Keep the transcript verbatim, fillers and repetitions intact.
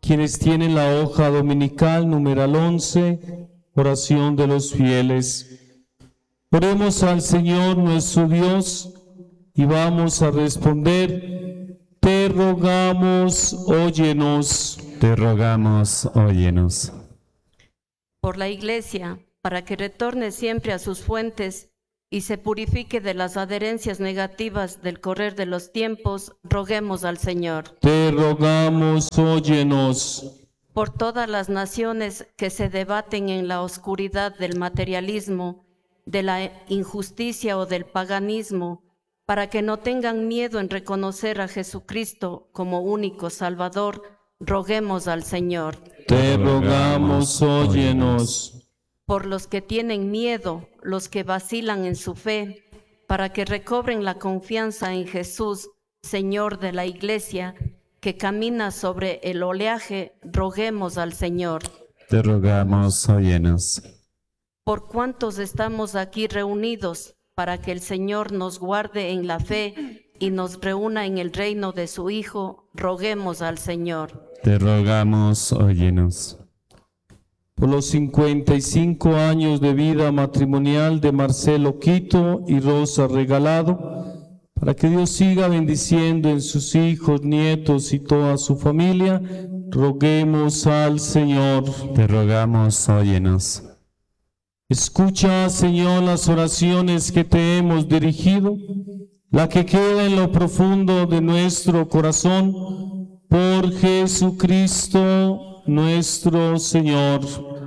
Quienes tienen la hoja dominical numeral once, oración de los fieles. Oremos al Señor nuestro Dios y vamos a responder: te rogamos, óyenos. Te rogamos, óyenos. Por la Iglesia, para que retorne siempre a sus fuentes y se purifique de las adherencias negativas del correr de los tiempos, roguemos al Señor. Te rogamos, óyenos. Por todas las naciones que se debaten en la oscuridad del materialismo, de la injusticia o del paganismo, para que no tengan miedo en reconocer a Jesucristo como único Salvador, roguemos al Señor. Te rogamos, óyenos. Por los que tienen miedo, los que vacilan en su fe, para que recobren la confianza en Jesús, Señor de la Iglesia, que camina sobre el oleaje, roguemos al Señor. Te rogamos, óyenos. Por cuantos estamos aquí reunidos, para que el Señor nos guarde en la fe y nos reúna en el reino de su Hijo, roguemos al Señor. Te rogamos, óyenos. Por los cincuenta y cinco años de vida matrimonial de Marcelo Quito y Rosa Regalado, para que Dios siga bendiciendo en sus hijos, nietos y toda su familia, roguemos al Señor. Te rogamos, óyenos. Escucha, Señor, las oraciones que te hemos dirigido, la que queda en lo profundo de nuestro corazón, por Jesucristo nuestro Señor.